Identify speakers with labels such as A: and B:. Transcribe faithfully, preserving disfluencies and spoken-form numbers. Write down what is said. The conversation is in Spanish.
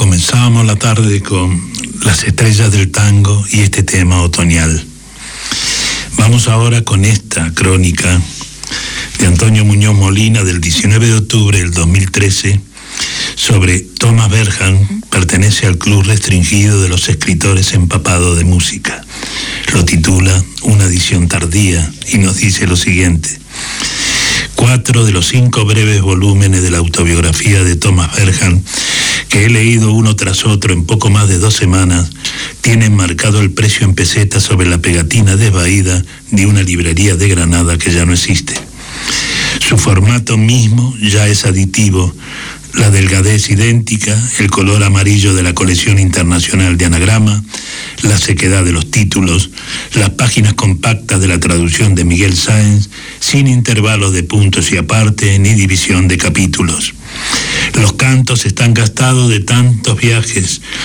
A: Comenzábamos la tarde con Las estrellas del tango y este tema otoñal. Vamos ahora con esta crónica de Antonio Muñoz Molina del diecinueve de octubre del dos mil trece sobre Thomas Berhan. Pertenece al club restringido de los escritores empapados de música. Lo titula Una edición tardía y nos dice lo siguiente: cuatro de los cinco breves volúmenes de la autobiografía de Thomas Berhan, que he leído uno tras otro en poco más de dos semanas, tienen marcado el precio en pesetas sobre la pegatina desvaída de una librería de Granada que ya no existe. Su formato mismo ya es aditivo, la delgadez idéntica, el color amarillo de la colección internacional de anagrama, la sequedad de los títulos, las páginas compactas de la traducción de Miguel Sáenz, sin intervalos de puntos y aparte ni división de capítulos. Los cantos están gastados de tantos viajes,